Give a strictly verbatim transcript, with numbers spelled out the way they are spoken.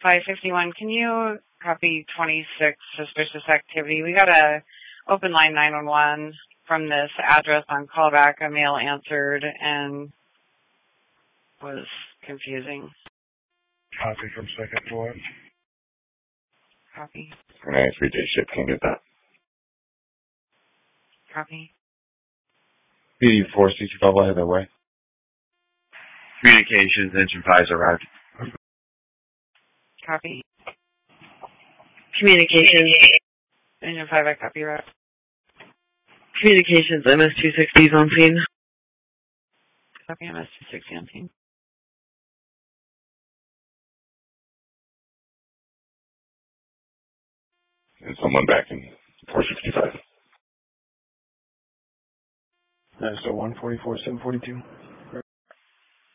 five fifty-one, can you copy twenty-six suspicious activity? We got a open line nine one one from this address on callback. A male answered and was confusing. Copy from second floor. Copy. nine three day ship, can you get that? Copy. B D four sixty-five, either way. Communications, engine five arrived. Copy. Communications. Engine five, I copy route. Communications, M S two sixty is on scene. Copy M S two sixty on scene. And someone back in four sixty-five. That's the one forty-four, seven forty-two.